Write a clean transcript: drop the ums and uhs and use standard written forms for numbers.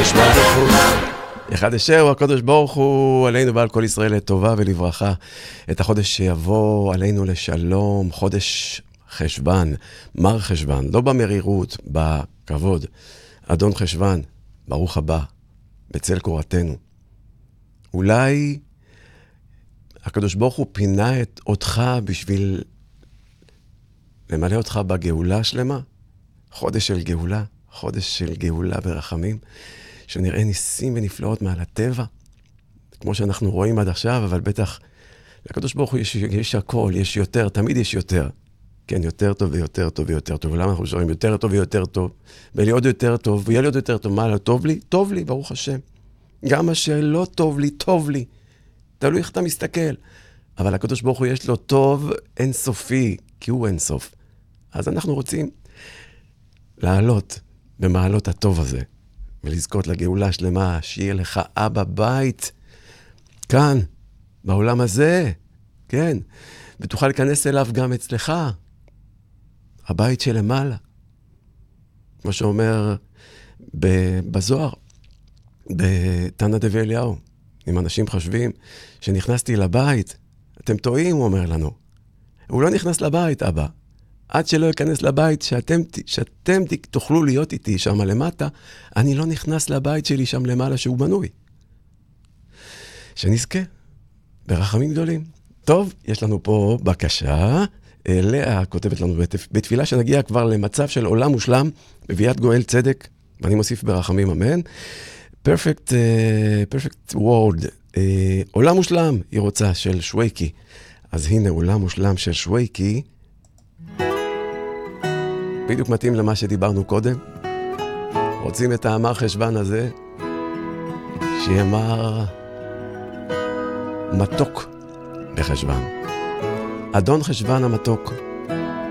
הקדוש ברוך הוא. יחדשהו הקדוש ברוך הוא עלינו ועל כל ישראל לטובה ולברכה. את החודש שיבוא עלינו לשלום, חודש חשבן, מר חשבן, לא במרירות, בכבוד. אדון חשבן, ברוך הבא, בצל קורתנו. אולי הקדוש ברוך הוא פינה אותך בשביל למלא אותך בגאולה שלמה. חודש של גאולה, חודש של גאולה ברחמים, שנראה ניסים ונפלאות מעל הטבע, כמו שאנחנו רואים עד עכשיו, אבל בטח לקדוש ברוך הוא יש הכל, יש יותר, תמיד יש יותר. כן, יותר טוב ויותר טוב ויותר טוב. ולמה אנחנו שואלים יותר טוב ויותר טוב? ויהיה עוד יותר טוב, ויהיה לי עוד יותר טוב. מה, לא טוב לי? טוב לי, ברוך השם. גם מה שלא טוב לי, טוב לי. תלוי איך אתה מסתכל. אבל הקדוש ברוך הוא יש לו טוב אינסופי, כי הוא אינסוף. אז אנחנו רוצים לעלות במעלות הטוב הזה, ולזכות לגאולה שלמה, שיהיה לך אבא בית, כאן, בעולם הזה, כן, ותוכל להיכנס אליו גם אצלך, הבית שלמעלה, כמו שאומר בזוהר, בתנא דבי אליהו, אם אנשים חושבים שנכנסתי לבית, אתם טועים, הוא אומר לנו, הוא לא נכנס לבית, אבא, עד שלא יכנס לבית, שאתם תוכלו להיות איתי שם למטה, אני לא נכנס לבית שלי שם למעלה שהוא בנוי. שנזכה ברחמים גדולים. טוב, יש לנו פה בקשה, לאה כותבת לנו בתפילה שנגיע כבר למצב של עולם מושלם, בביאת גואל צדק, ואני מוסיף ברחמים אמן. Perfect world, עולם מושלם היא רוצה של שוויקי. אז הנה עולם מושלם של שוויקי, בדיוק מתאים למה שדיברנו קודם. רוצים את המר חשבן הזה, שיהיה מר מתוק בחשבן. אדון חשבן המתוק.